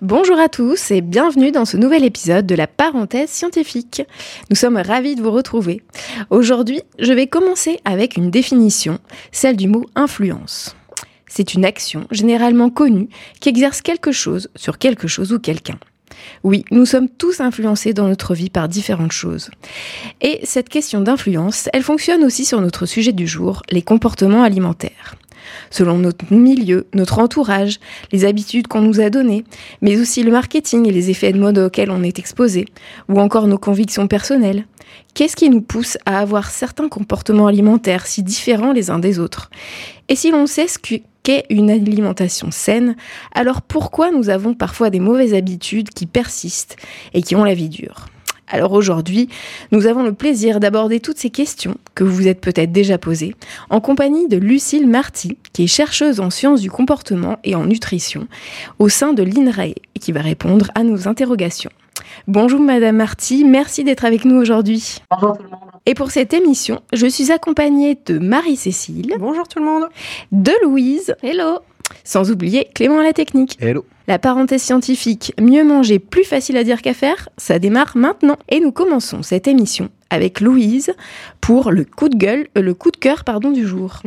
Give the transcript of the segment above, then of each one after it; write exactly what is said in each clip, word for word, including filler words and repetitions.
Bonjour à tous et bienvenue dans ce nouvel épisode de la parenthèse scientifique. Nous sommes ravis de vous retrouver. Aujourd'hui, je vais commencer avec une définition, celle du mot influence. C'est une action généralement connue qui exerce quelque chose sur quelque chose ou quelqu'un. Oui, nous sommes tous influencés dans notre vie par différentes choses. Et cette question d'influence, elle fonctionne aussi sur notre sujet du jour, les comportements alimentaires. Selon notre milieu, notre entourage, les habitudes qu'on nous a données, mais aussi le marketing et les effets de mode auxquels on est exposé, ou encore nos convictions personnelles. Qu'est-ce qui nous pousse à avoir certains comportements alimentaires si différents les uns des autres ? Et si l'on sait ce qu'est une alimentation saine, alors pourquoi nous avons parfois des mauvaises habitudes qui persistent et qui ont la vie dure ? Alors aujourd'hui, nous avons le plaisir d'aborder toutes ces questions que vous vous êtes peut-être déjà posées en compagnie de Lucille Marty, qui est chercheuse en sciences du comportement et en nutrition au sein de l'I N R A E et qui va répondre à nos interrogations. Bonjour Madame Marty, merci d'être avec nous aujourd'hui. Bonjour tout le monde. Et pour cette émission, je suis accompagnée de Marie-Cécile. Bonjour tout le monde. De Louise. Hello. Sans oublier Clément à la technique. Hello. La parenthèse scientifique, mieux manger, plus facile à dire qu'à faire, ça démarre maintenant. Et nous commençons cette émission avec Louise pour le coup de gueule, euh, le coup de cœur pardon, du jour.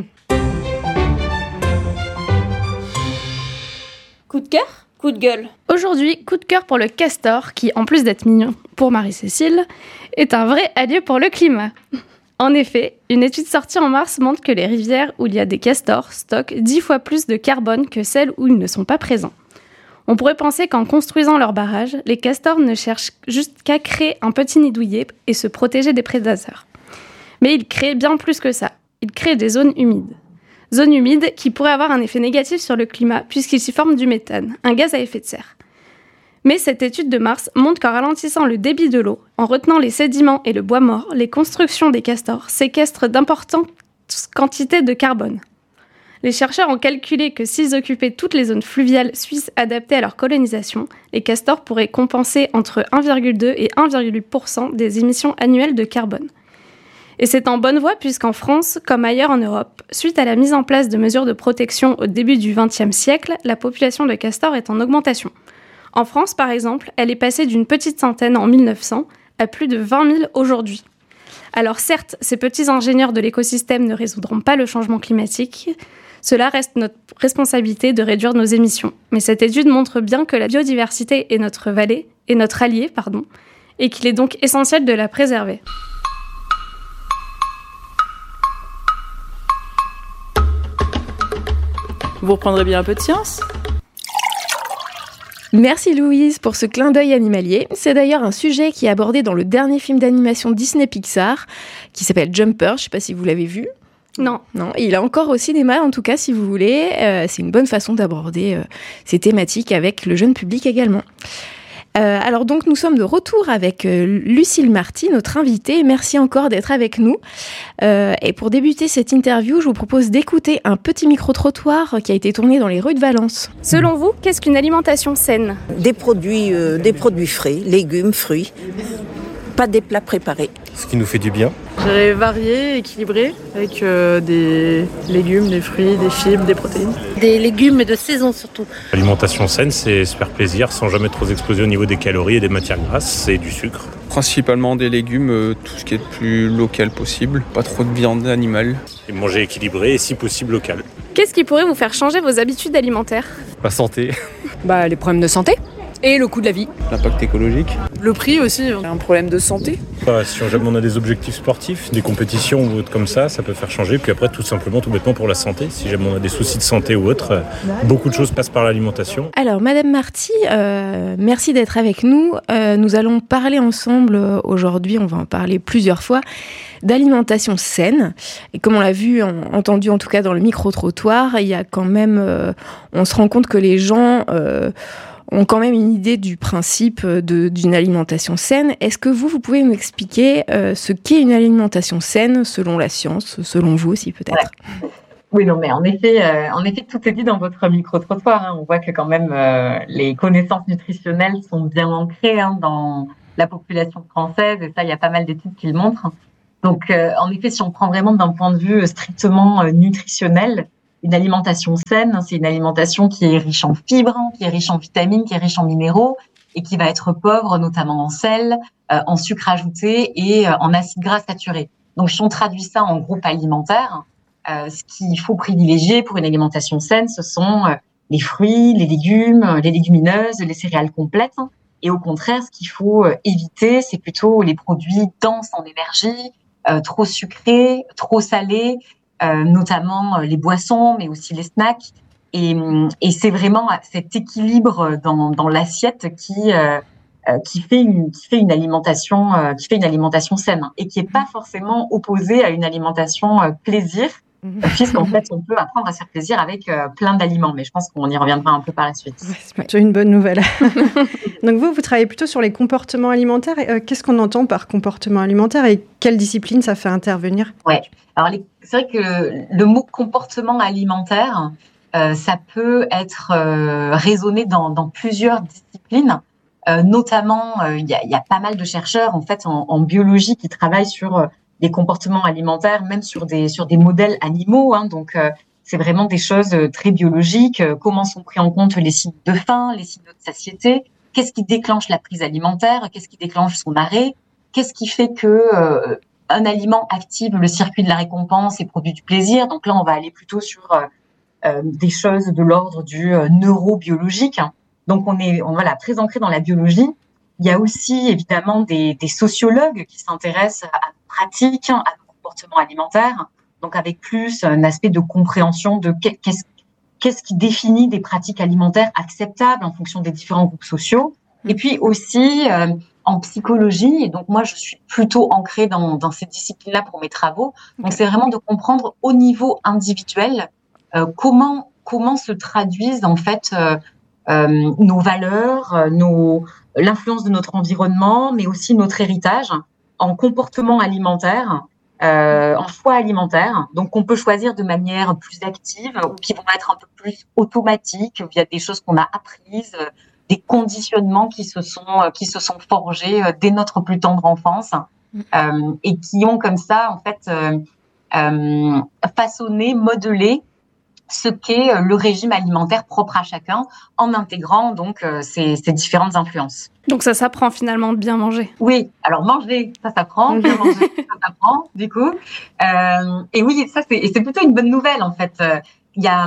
Coup de cœur ? Coup de gueule. Aujourd'hui, coup de cœur pour le castor qui, en plus d'être mignon pour Marie-Cécile, est un vrai allié pour le climat. En effet, une étude sortie en mars montre que les rivières où il y a des castors stockent dix fois plus de carbone que celles où ils ne sont pas présents. On pourrait penser qu'en construisant leurs barrages, les castors ne cherchent juste qu'à créer un petit nid douillet et se protéger des prédateurs. Mais ils créent bien plus que ça. Ils créent des zones humides. Zones humides qui pourraient avoir un effet négatif sur le climat puisqu'ils s'y forment du méthane, un gaz à effet de serre. Mais cette étude de Mars montre qu'en ralentissant le débit de l'eau, en retenant les sédiments et le bois mort, les constructions des castors séquestrent d'importantes quantités de carbone. Les chercheurs ont calculé que s'ils occupaient toutes les zones fluviales suisses adaptées à leur colonisation, les castors pourraient compenser entre un virgule deux et un virgule huit pour cent des émissions annuelles de carbone. Et c'est en bonne voie puisqu'en France, comme ailleurs en Europe, suite à la mise en place de mesures de protection au début du vingtième siècle, la population de castors est en augmentation. En France, par exemple, elle est passée d'une petite centaine en mille neuf cents à plus de vingt mille aujourd'hui. Alors certes, ces petits ingénieurs de l'écosystème ne résoudront pas le changement climatique. Cela reste notre responsabilité de réduire nos émissions. Mais cette étude montre bien que la biodiversité est notre vallée, est notre allié, pardon, et qu'il est donc essentiel de la préserver. Vous reprendrez bien un peu de science ? Merci Louise pour ce clin d'œil animalier. C'est d'ailleurs un sujet qui est abordé dans le dernier film d'animation Disney Pixar qui s'appelle Jumper, je ne sais pas si vous l'avez vu. Non. Non, il est encore au cinéma en tout cas si vous voulez. Euh, c'est une bonne façon d'aborder euh, ces thématiques avec le jeune public également. Euh, alors donc nous sommes de retour avec euh, Lucille Marty, notre invitée. Merci encore d'être avec nous. Euh, et pour débuter cette interview, je vous propose d'écouter un petit micro-trottoir qui a été tourné dans les rues de Valence. Selon vous, qu'est-ce qu'une alimentation saine ? Des produits, euh, des produits frais, légumes, fruits, pas des plats préparés. Ce qui nous fait du bien. Je dirais varié, équilibré, avec euh, des légumes, des fruits, des fibres, des protéines. Des légumes de saison surtout. L'alimentation saine, c'est se faire plaisir sans jamais trop exploser au niveau des calories et des matières grasses et du sucre. Principalement des légumes, euh, tout ce qui est le plus local possible, pas trop de viande animale. Et manger équilibré et si possible local. Qu'est-ce qui pourrait vous faire changer vos habitudes alimentaires ? La santé. Bah, les problèmes de santé et le coût de la vie. L'impact écologique. Le prix aussi, un problème de santé. Enfin, si jamais on a des objectifs sportifs, des compétitions ou autres comme ça, ça peut faire changer. Puis après, tout simplement, tout bêtement pour la santé. Si jamais on a des soucis de santé ou autre, beaucoup de choses passent par l'alimentation. Alors, Madame Marty, euh, merci d'être avec nous. Euh, nous allons parler ensemble euh, aujourd'hui, on va en parler plusieurs fois, d'alimentation saine. Et comme on l'a vu, en, entendu en tout cas dans le micro-trottoir, il y a quand même, euh, on se rend compte que les gens euh, ont quand même une idée du principe de, d'une alimentation saine. Est-ce que vous, vous pouvez nous expliquer euh, ce qu'est une alimentation saine selon la science, selon vous aussi peut-être ? Ouais. Oui, non, mais en effet, euh, en effet, tout est dit dans votre micro-trottoir. Hein. On voit que quand même euh, les connaissances nutritionnelles sont bien ancrées hein, dans la population française, et ça, il y a pas mal d'études qui le montrent. Donc, euh, en effet, si on prend vraiment d'un point de vue strictement euh, nutritionnel, une alimentation saine, c'est une alimentation qui est riche en fibres, qui est riche en vitamines, qui est riche en minéraux et qui va être pauvre notamment en sel, euh, en sucre ajouté et euh, en acides gras saturés. Donc, si on traduit ça en groupe alimentaire, euh, ce qu'il faut privilégier pour une alimentation saine, ce sont euh, les fruits, les légumes, les légumineuses, les céréales complètes. Et au contraire, ce qu'il faut euh, éviter, c'est plutôt les produits denses en énergie, euh, trop sucrés, trop salés, euh, notamment euh, les boissons, mais aussi les snacks. Et, et c'est vraiment cet équilibre dans, dans l'assiette qui euh, qui fait une qui fait une alimentation euh, qui fait une alimentation saine et qui est pas forcément opposée à une alimentation euh, plaisir, puisqu'en fait on peut apprendre à se faire plaisir avec euh, plein d'aliments. Mais je pense qu'on y reviendra un peu par la suite. Ouais, c'est plutôt une bonne nouvelle. Donc vous, vous travaillez plutôt sur les comportements alimentaires. Euh, qu'est-ce qu'on entend par comportement alimentaire et quelle discipline ça fait intervenir ? Ouais. Alors les, c'est vrai que le, le mot comportement alimentaire, euh, ça peut être euh, raisonné dans, dans plusieurs disciplines. Euh, notamment, il euh, y, a, y a pas mal de chercheurs en fait en, en biologie qui travaillent sur euh, des comportements alimentaires, même sur des sur des modèles animaux. Hein, donc, euh, c'est vraiment des choses euh, très biologiques. Euh, comment sont pris en compte les signes de faim, les signes de satiété ? Qu'est-ce qui déclenche la prise alimentaire ? Qu'est-ce qui déclenche son arrêt ? Qu'est-ce qui fait que euh, un aliment active le circuit de la récompense et produit du plaisir ? Donc là, on va aller plutôt sur euh, euh, des choses de l'ordre du euh, neurobiologique. Donc, on est on, voilà, très ancré dans la biologie. Il y a aussi, évidemment, des, des sociologues qui s'intéressent à nos pratiques, à nos comportements alimentaires, donc avec plus un aspect de compréhension de qu'est-ce, qu'est-ce qui définit des pratiques alimentaires acceptables en fonction des différents groupes sociaux. Et puis aussi, euh, en psychologie, et donc moi, je suis plutôt ancrée dans, dans ces disciplines-là pour mes travaux. Donc, c'est vraiment de comprendre au niveau individuel euh, comment, comment se traduisent, en fait, euh, Euh, nos valeurs, euh, nos, l'influence de notre environnement, mais aussi notre héritage en comportement alimentaire, euh, en choix alimentaire. Donc, on peut choisir de manière plus active ou qui vont être un peu plus automatiques via des choses qu'on a apprises, euh, des conditionnements qui se sont qui se sont forgés euh, dès notre plus tendre enfance euh, et qui ont comme ça en fait euh, euh, façonné, modelé ce qu'est le régime alimentaire propre à chacun, en intégrant donc euh, ces, ces différentes influences. Donc ça s'apprend finalement de bien manger. Oui, alors manger, ça s'apprend, bien manger, ça s'apprend, du coup. Euh, et oui, ça c'est, et c'est plutôt une bonne nouvelle en fait. Il y a,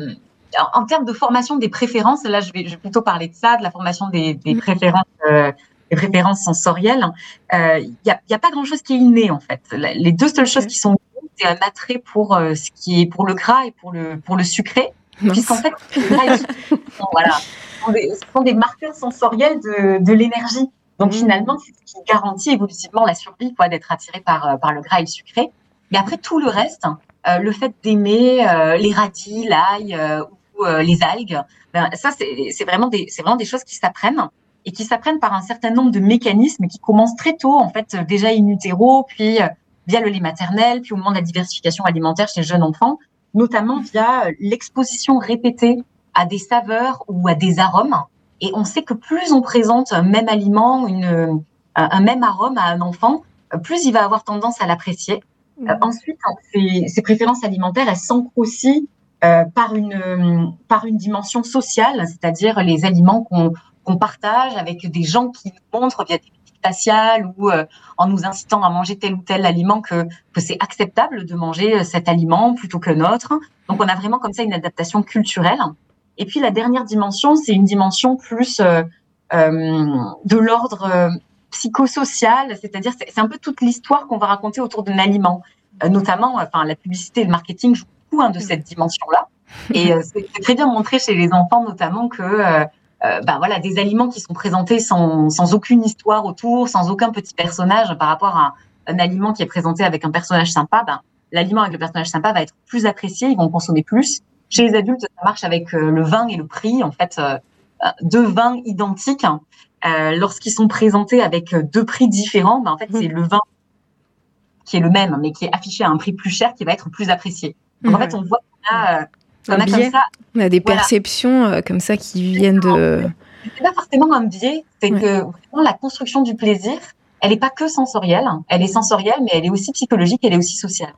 en, en termes de formation des préférences, là je vais, je vais plutôt parler de ça, de la formation des, des préférences. Euh, des préférences sensorielles. Il euh, y a, y a pas grand-chose qui est inné en fait. Les deux seules choses qui sont c'est un attrait pour euh, ce qui est pour le gras et pour le pour le sucré, Mince. Puisqu'en fait, le gras et le sucré, voilà, ce sont, des, ce sont des marqueurs sensoriels de, de l'énergie. Donc mmh. finalement, c'est ce qui garantit évolutivement la survie, quoi, d'être attiré par par le gras et le sucré. Et après tout le reste, euh, le fait d'aimer euh, les radis, l'ail euh, ou euh, les algues, ben, ça c'est c'est vraiment des c'est vraiment des choses qui s'apprennent et qui s'apprennent par un certain nombre de mécanismes qui commencent très tôt, en fait, déjà in utero, puis euh, via le lait maternel, puis au moment de la diversification alimentaire chez les jeunes enfants, notamment via l'exposition répétée à des saveurs ou à des arômes. Et on sait que plus on présente un même aliment, une, un même arôme à un enfant, plus il va avoir tendance à l'apprécier. Mmh. Euh, ensuite, ces, ces préférences alimentaires, elles s'ancrent aussi euh, par une par une dimension sociale, c'est-à-dire les aliments qu'on qu'on partage avec des gens qui nous montrent via des facial ou euh, en nous incitant à manger tel ou tel aliment que, que c'est acceptable de manger cet aliment plutôt que l'autre. Donc, on a vraiment comme ça une adaptation culturelle. Et puis, la dernière dimension, c'est une dimension plus euh, euh, de l'ordre euh, psychosocial, c'est-à-dire c'est, c'est un peu toute l'histoire qu'on va raconter autour d'un aliment. Euh, notamment, enfin, la publicité et le marketing jouent beaucoup hein, de cette dimension-là. Et euh, c'est, c'est très bien montré chez les enfants, notamment que euh, Euh, ben voilà, des aliments qui sont présentés sans, sans aucune histoire autour, sans aucun petit personnage par rapport à un, un aliment qui est présenté avec un personnage sympa, ben, l'aliment avec le personnage sympa va être plus apprécié, ils vont consommer plus. Chez les adultes, ça marche avec euh, le vin et le prix, en fait, euh, deux vins identiques, euh, lorsqu'ils sont présentés avec deux prix différents, ben, en fait, mmh. c'est le vin qui est le même, mais qui est affiché à un prix plus cher qui va être plus apprécié. Donc, mmh. en fait, on voit qu'on a... Euh, Un on, a comme ça, on a des voilà. perceptions euh, comme ça qui viennent de... C'est pas forcément un biais, c'est ouais. que vraiment la construction du plaisir, elle n'est pas que sensorielle, elle est sensorielle, mais elle est aussi psychologique, elle est aussi sociale.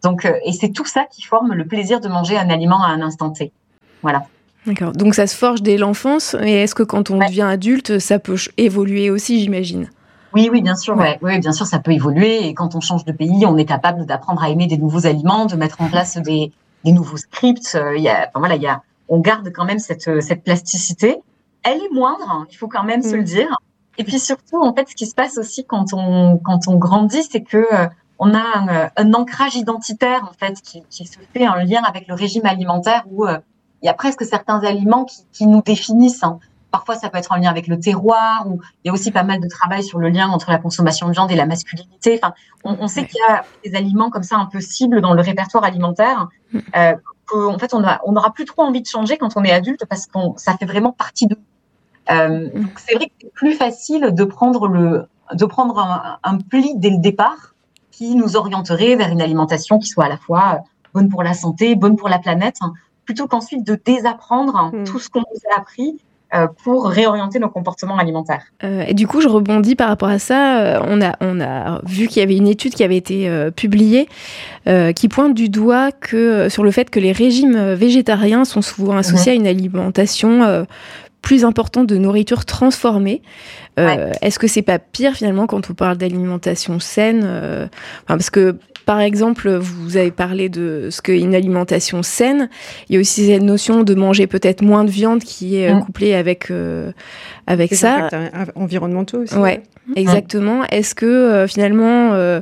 Donc, euh, et c'est tout ça qui forme le plaisir de manger un aliment à un instant T. Voilà. D'accord. Donc ça se forge dès l'enfance, et est-ce que quand on ouais. devient adulte, ça peut évoluer aussi, j'imagine ? Oui, oui, bien sûr. Ouais. Ouais, bien sûr, ça peut évoluer. Et quand on change de pays, on est capable d'apprendre à aimer des nouveaux aliments, de mettre en place des, des nouveaux scripts. Il y a, enfin, voilà, il y a, on garde quand même cette, cette plasticité. Elle est moindre, hein, il faut quand même mmh. se le dire. Et puis surtout, en fait, ce qui se passe aussi quand on quand on grandit, c'est que euh, on a un, un ancrage identitaire en fait qui, qui se fait en lien avec le régime alimentaire où euh, il y a presque certains aliments qui, qui nous définissent. Hein. Parfois, ça peut être en lien avec le terroir, ou il y a aussi pas mal de travail sur le lien entre la consommation de viande et la masculinité. Enfin, on, on sait ouais. qu'il y a des aliments comme ça un peu cibles dans le répertoire alimentaire, euh, qu'en fait, on n'aura on aura plus trop envie de changer quand on est adulte parce que ça fait vraiment partie de nous. Euh, donc c'est vrai que c'est plus facile de prendre, le, de prendre un, un pli dès le départ qui nous orienterait vers une alimentation qui soit à la fois bonne pour la santé, bonne pour la planète, hein, plutôt qu'ensuite de désapprendre mmh. tout ce qu'on nous a appris pour réorienter nos comportements alimentaires. Euh, et du coup, je rebondis par rapport à ça. Euh, on a, on a vu qu'il y avait une étude qui avait été euh, publiée euh, qui pointe du doigt que, euh, sur le fait que les régimes végétariens sont souvent associés mmh. à une alimentation euh, plus importante de nourriture transformée. Euh, ouais. Est-ce que c'est pas pire finalement quand on parle d'alimentation saine euh, enfin, parce que par exemple, vous avez parlé de ce qu'est une alimentation saine. Il y a aussi cette notion de manger peut-être moins de viande qui est mmh. couplée avec, euh, avec des ça. Des impacts environnementaux aussi. Ouais, mmh. exactement. Est-ce que euh, finalement, euh,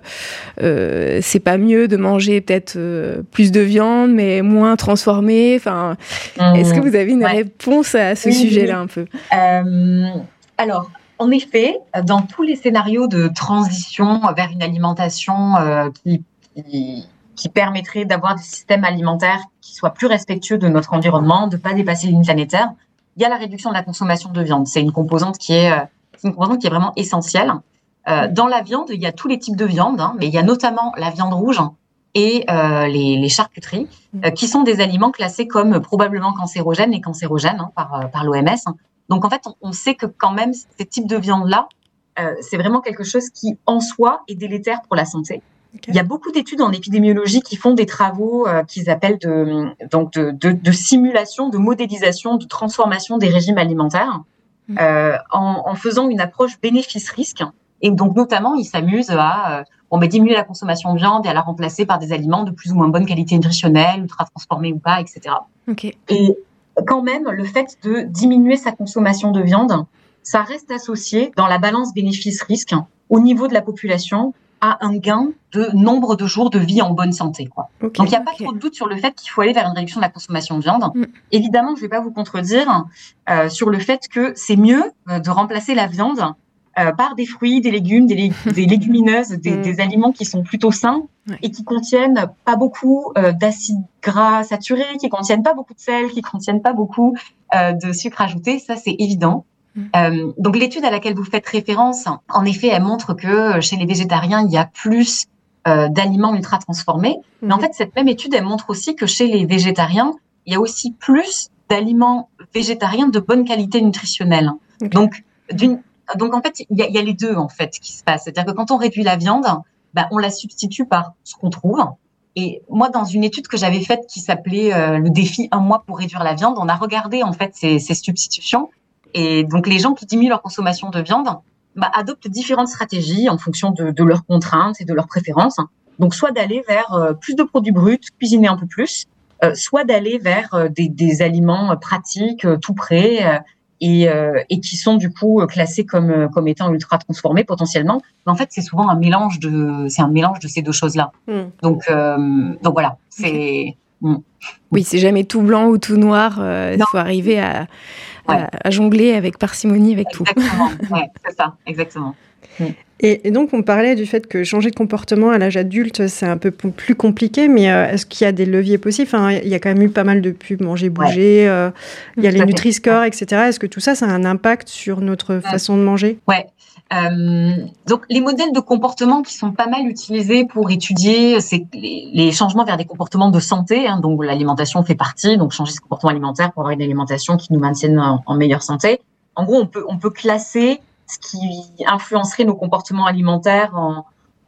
euh, c'est pas mieux de manger peut-être euh, plus de viande, mais moins transformée ? Enfin, mmh. Est-ce que vous avez une ouais. réponse à ce oui, sujet-là oui. un peu ? euh, Alors, en effet, dans tous les scénarios de transition vers une alimentation euh, qui Qui, qui permettrait d'avoir des systèmes alimentaires qui soient plus respectueux de notre environnement, de ne pas dépasser les limites planétaires, il y a la réduction de la consommation de viande. C'est une composante qui est, c'est une composante qui est vraiment essentielle. Euh, dans la viande, il y a tous les types de viande, hein, mais il y a notamment la viande rouge et euh, les, les charcuteries, euh, qui sont des aliments classés comme probablement cancérogènes et cancérogènes hein, par, par l'O M S. Donc en fait, on, on sait que quand même, ces types de viande-là, euh, c'est vraiment quelque chose qui, en soi, est délétère pour la santé. Okay. Il y a beaucoup d'études en épidémiologie qui font des travaux euh, qu'ils appellent de, donc de, de, de simulation, de modélisation, de transformation des régimes alimentaires mmh. euh, en, en faisant une approche bénéfice-risque. Et donc, notamment, ils s'amusent à euh, on va diminuer la consommation de viande et à la remplacer par des aliments de plus ou moins bonne qualité nutritionnelle, ultra transformés ou pas, et cetera. Okay. Et quand même, le fait de diminuer sa consommation de viande, ça reste associé dans la balance bénéfice-risque au niveau de la population à un gain de nombre de jours de vie en bonne santé, quoi. Okay, Donc, il n'y a pas okay. trop de doute sur le fait qu'il faut aller vers une réduction de la consommation de viande. Mm. Évidemment, je ne vais pas vous contredire euh, sur le fait que c'est mieux euh, de remplacer la viande euh, par des fruits, des légumes, des, lég- des légumineuses, des, mm. des aliments qui sont plutôt sains ouais. et qui contiennent pas beaucoup euh, d'acides gras saturés, qui contiennent pas beaucoup de sel, qui contiennent pas beaucoup euh, de sucre ajouté. Ça, c'est évident. Euh, donc l'étude à laquelle vous faites référence, en effet, elle montre que chez les végétariens, il y a plus euh, d'aliments ultra transformés. Mmh. Mais en fait, cette même étude, elle montre aussi que chez les végétariens, il y a aussi plus d'aliments végétariens de bonne qualité nutritionnelle. Okay. Donc, d'une, donc en fait, il y, a, il y a les deux en fait qui se passent. C'est-à-dire que quand on réduit la viande, bah, on la substitue par ce qu'on trouve. Et moi, dans une étude que j'avais faite qui s'appelait euh, le défi un mois pour réduire la viande, on a regardé en fait ces, ces substitutions. Et donc, les gens qui diminuent leur consommation de viande bah, adoptent différentes stratégies en fonction de, de leurs contraintes et de leurs préférences. Donc, soit d'aller vers euh, plus de produits bruts, cuisiner un peu plus, euh, soit d'aller vers euh, des, des aliments pratiques, euh, tout prêts, euh, et, euh, et qui sont du coup classés comme, comme étant ultra transformés potentiellement. Mais en fait, c'est souvent un mélange de, c'est un mélange de ces deux choses-là. Mm. Donc, euh, donc voilà, c'est... Okay. Mm. Oui, c'est jamais tout blanc ou tout noir. Euh, il faut arriver à... Ouais. À, à jongler avec parcimonie avec exactement. tout. Exactement, ouais, c'est ça, exactement. Et, et donc, on parlait du fait que changer de comportement à l'âge adulte, c'est un peu plus compliqué, mais euh, est-ce qu'il y a des leviers possibles ? Enfin, il y a quand même eu pas mal de pubs, manger, bouger, ouais. euh, il y a tout les Nutri-Score, et cetera. Est-ce que tout ça, ça a un impact sur notre ouais. façon de manger ? Ouais. Euh, donc, les modèles de comportement qui sont pas mal utilisés pour étudier c'est les, les changements vers des comportements de santé, hein, donc l'alimentation fait partie, donc changer ce comportement alimentaire pour avoir une alimentation qui nous maintienne en, en meilleure santé. En gros, on peut, on peut classer ce qui influencerait nos comportements alimentaires en,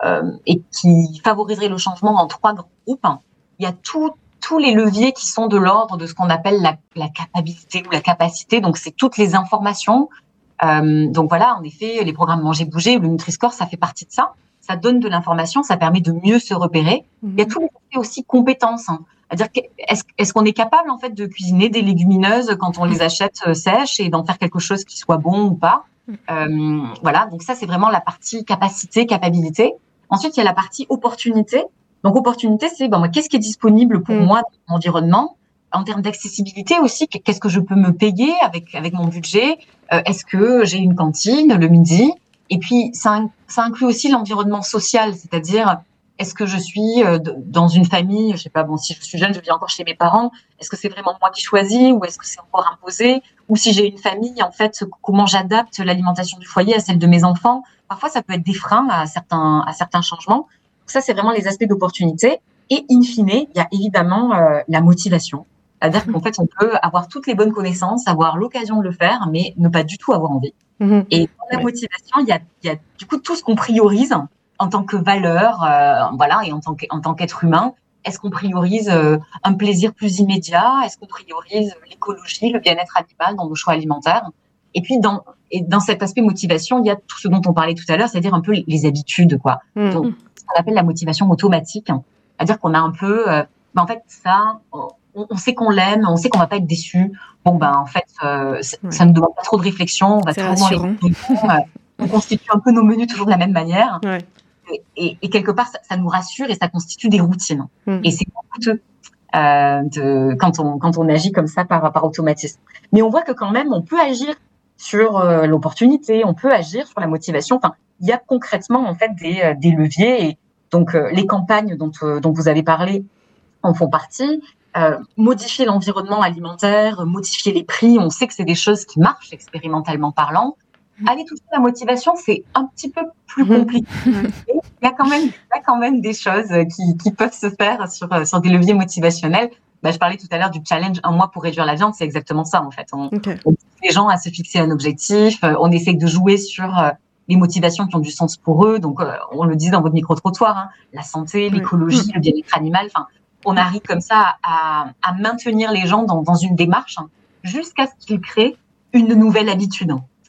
euh, et qui favoriserait le changement dans trois grands groupes. Il y a tout, tous les leviers qui sont de l'ordre de ce qu'on appelle la, la capacité ou la capacité. Donc, c'est toutes les informations. Euh, donc voilà, en effet, les programmes Manger Bouger ou le Nutri-Score, ça fait partie de ça. Ça donne de l'information, ça permet de mieux se repérer. Mmh. Il y a tous les aspects aussi compétences. Hein. C'est-à-dire, est-ce, est-ce qu'on est capable en fait de cuisiner des légumineuses quand on les achète euh, sèches et d'en faire quelque chose qui soit bon ou pas? euh, Voilà, donc ça c'est vraiment la partie capacité, capacité. Ensuite, il y a la partie opportunité. Donc opportunité, c'est bon, qu'est-ce qui est disponible pour mmh. moi dans mon environnement? En termes d'accessibilité aussi, qu'est-ce que je peux me payer avec avec mon budget? euh, Est-ce que j'ai une cantine le midi? Et puis ça, ça inclut aussi l'environnement social, c'est-à-dire est-ce que je suis dans une famille, je sais pas, bon, si je suis jeune, je vis encore chez mes parents, est-ce que c'est vraiment moi qui choisis ou est-ce que c'est encore imposé? Ou si j'ai une famille, en fait, comment j'adapte l'alimentation du foyer à celle de mes enfants? Parfois, ça peut être des freins à certains, à certains changements. Donc ça, c'est vraiment les aspects d'opportunité. Et in fine, il y a évidemment euh, la motivation. C'est-à-dire qu'en fait, on peut avoir toutes les bonnes connaissances, avoir l'occasion de le faire, mais ne pas du tout avoir envie. Mmh. Et dans la ouais. motivation, il y a, il y a du coup tout ce qu'on priorise en tant que valeur, euh, voilà, et en tant que, en tant qu'être humain. Est-ce qu'on priorise euh, un plaisir plus immédiat? Est-ce qu'on priorise l'écologie, le bien-être animal dans nos choix alimentaires? Et puis dans et dans cet aspect motivation, il y a tout ce dont on parlait tout à l'heure, c'est-à-dire un peu les, les habitudes, quoi. Mmh. Donc, ce qu'on appelle la motivation automatique, c'est-à-dire qu'on a un peu, euh, ben en fait, ça. On, on sait qu'on l'aime, on sait qu'on va pas être déçu. Bon, ben, en fait, euh, ouais. ça ne demande pas trop de réflexion. On va toujours dans les euh, on constitue un peu nos menus toujours de la même manière. Ouais. Et, et, et quelque part, ça, ça nous rassure et ça constitue des routines. Mm. Et c'est coûteux euh, de, quand on, quand on agit comme ça par, par automatisme. Mais on voit que quand même, on peut agir sur euh, l'opportunité, on peut agir sur la motivation. Enfin, il y a concrètement, en fait, des, euh, des leviers. Et donc, euh, les campagnes dont, euh, dont vous avez parlé en font partie. Euh, modifier l'environnement alimentaire, modifier les prix, on sait que c'est des choses qui marchent expérimentalement parlant. Mmh. Aller toucher la motivation, c'est un petit peu plus compliqué. Mmh. Il y a quand même, il y a quand même des choses qui, qui peuvent se faire sur, sur des leviers motivationnels. Bah, je parlais tout à l'heure du challenge un mois pour réduire la viande, c'est exactement ça en fait. On, okay. on pousse les gens à se fixer un objectif, on essaie de jouer sur euh, les motivations qui ont du sens pour eux. Donc, euh, on le dit dans votre micro-trottoir, hein, la santé, l'écologie, mmh. le bien-être animal, enfin. On arrive comme ça à, à maintenir les gens dans, dans une démarche hein, jusqu'à ce qu'ils créent une nouvelle habitude.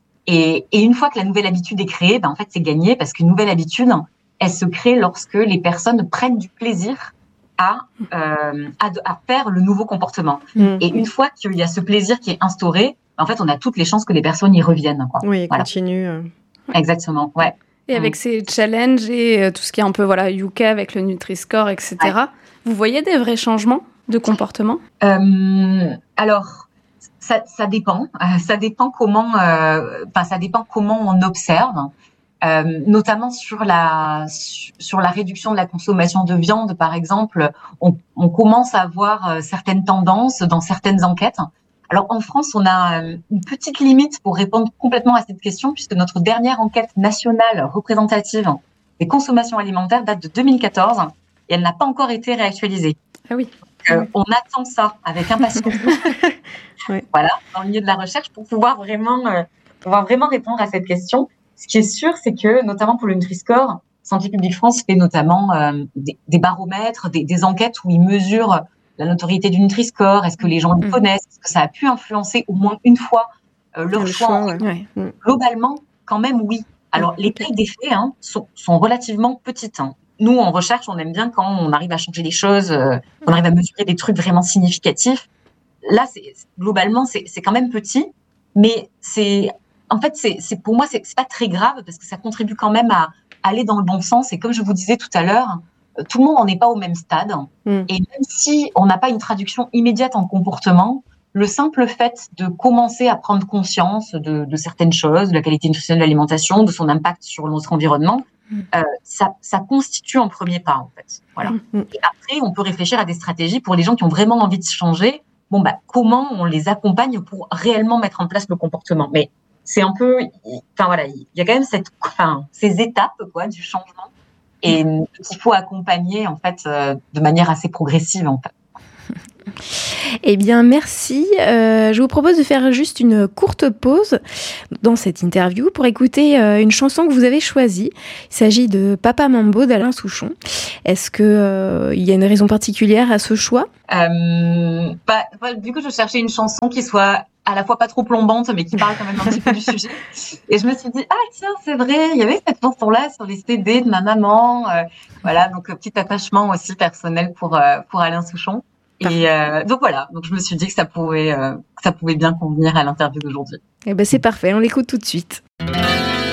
Et, et une fois que la nouvelle habitude est créée, ben en fait, c'est gagné parce qu'une nouvelle habitude, elle se crée lorsque les personnes prennent du plaisir à, euh, à, à faire le nouveau comportement. Mmh. Et une fois qu'il y a ce plaisir qui est instauré, en fait, on a toutes les chances que les personnes y reviennent. Quoi. Oui, voilà. continuent. Exactement, ouais. Et avec mmh. ces challenges et euh, tout ce qui est un peu voilà, Yuka avec le Nutri-Score, et cetera, ouais. Vous voyez des vrais changements de comportement? euh, Alors, ça, ça dépend. Euh, ça dépend comment. Enfin, euh, ça dépend comment on observe, euh, notamment sur la sur la réduction de la consommation de viande, par exemple. On, on commence à voir euh, certaines tendances dans certaines enquêtes. Alors, en France, on a euh, une petite limite pour répondre complètement à cette question, puisque notre dernière enquête nationale représentative des consommations alimentaires date de deux mille quatorze. Et elle n'a pas encore été réactualisée. Ah oui. Euh, on attend ça avec impatience. Oui. Voilà, dans le milieu de la recherche, pour pouvoir vraiment, euh, pouvoir vraiment répondre à cette question. Ce qui est sûr, c'est que, notamment pour le Nutri-Score, Santé publique France fait notamment euh, des, des baromètres, des, des enquêtes où ils mesurent la notoriété du Nutri-Score. Est-ce que les gens le mmh. connaissent? Est-ce que ça a pu influencer au moins une fois euh, leur choix, choix en... ouais. Globalement, quand même, oui. Alors, mmh. les tailles d'effet hein, sont, sont relativement petites. Hein. Nous, en recherche, on aime bien quand on arrive à changer des choses, euh, on arrive à mesurer des trucs vraiment significatifs. Là, c'est, globalement, c'est, c'est quand même petit, mais c'est, en fait, c'est, c'est pour moi, c'est, c'est pas très grave parce que ça contribue quand même à aller dans le bon sens. Et comme je vous disais tout à l'heure, tout le monde n'en est pas au même stade. Mm. Et même si on n'a pas une traduction immédiate en comportement, le simple fait de commencer à prendre conscience de, de certaines choses, de la qualité nutritionnelle de l'alimentation, de son impact sur notre environnement, Euh, ça, ça constitue un premier pas en fait. Voilà. Mmh. Et après, on peut réfléchir à des stratégies pour les gens qui ont vraiment envie de changer. Bon bah, comment on les accompagne pour réellement mettre en place le comportement. Mais c'est un peu, enfin voilà, il y a quand même cette, enfin, ces étapes quoi du changement et mmh. qu'il faut accompagner en fait euh, de manière assez progressive en fait. Eh bien, merci. Euh, je vous propose de faire juste une courte pause dans cette interview pour écouter euh, une chanson que vous avez choisie. Il s'agit de Papa Mambo d'Alain Souchon. Est-ce qu'il euh, y a une raison particulière à ce choix ? euh, bah, Du coup, je cherchais une chanson qui soit à la fois pas trop plombante, mais qui parle quand même un petit peu du sujet. Et je me suis dit, ah tiens, c'est vrai, il y avait cette chanson-là sur les C D de ma maman. Euh, voilà, donc petit attachement aussi personnel pour euh, pour Alain Souchon. Et euh, donc voilà, donc je me suis dit que ça pouvait euh, que ça pouvait bien convenir à l'interview d'aujourd'hui. Eh ben c'est parfait, on l'écoute tout de suite.